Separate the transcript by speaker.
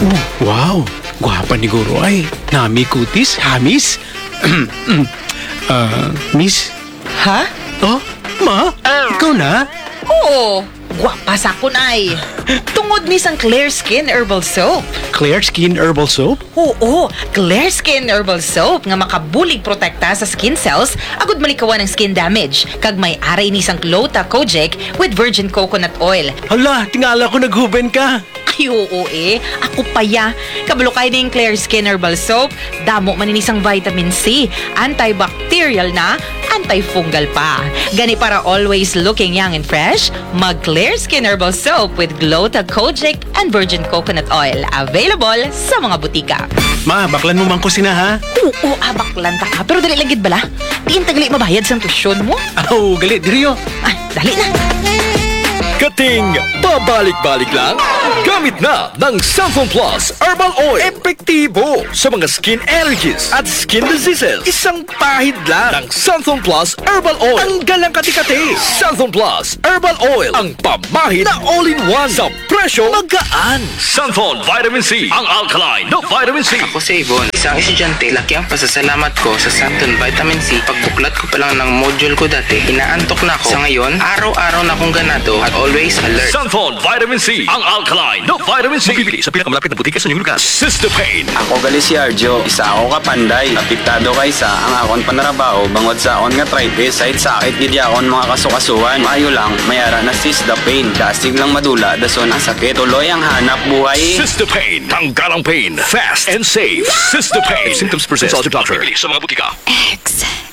Speaker 1: Wow, gwapa ni Guro ay. Nami kutis, hamis. Miss?
Speaker 2: Ha?
Speaker 1: Oh, ma? Ikaw na?
Speaker 2: Oo, gwapa sa kun ay. Tungod ni sang Clear Skin Herbal Soap.
Speaker 1: Clear Skin Herbal Soap?
Speaker 2: Oo, Clear Skin Herbal Soap nga makabulig protekta sa skin cells agud malikawan ng skin damage. Kag may aray ni sang Glota Kojic with virgin coconut oil.
Speaker 1: Hala, tingala ko naghuben ka.
Speaker 2: Ay, oo ako pa ya. Kabalo kay ning Clear Skin Herbal Soap, damo man ini sang vitamin C, antibacterial na, antifungal pa. Gani para always looking young and fresh, mag Clear Skin Herbal Soap with Glota Kojic and virgin coconut oil. Available sa mga butika.
Speaker 1: Ma, baklan mo man ko sina ha?
Speaker 2: Oo, abaklan ta ka. Pero dali lang gid bala. Diin tagali mabayad sa tusyon mo.
Speaker 1: Aw, gali, diriyo.
Speaker 2: Ay, dali na.
Speaker 3: Kating pabalik-balik lang, gamit na ng Santhon Plus Herbal Oil. Epektibo sa mga skin allergies at skin diseases. Isang pahid lang ng Santhon Plus Herbal Oil. Ang galang kati-kati. Santhon Plus Herbal Oil. Ang pamahid na all-in-one sa presyo magaan. Santhon Vitamin C. Ang alkaline na vitamin C.
Speaker 4: Ako si Yvonne, isang estudyante. Laki ang pasasalamat ko sa Santon Vitamin C. Pagbuklat ko pa lang ng module ko dati, inaantok na ako. Sa ngayon, araw-araw na akong ganado at always alert.
Speaker 3: Santhon Vitamin C. Ang alkaline na vitamin C. Mabibili sa pinakamalapit na butika sa inyong lugar. Sister Pain.
Speaker 5: Ako gali si Arjo, isa ako kapanday. Apektado kaysa ang akon panarabaho bangod sa akon nga arthritis. Side sakit gid akon mga kasukasuan. Maayo lang, mayara na sis the pain. Dasig lang madula, dason ang sakit. Tuloy ang hanap buhay.
Speaker 3: Sister Pain. Tanggal ang pain. Fast and safe. Sister Pain. Symptoms present. Consult your doctor. Mabibili sa mga butika.
Speaker 6: X.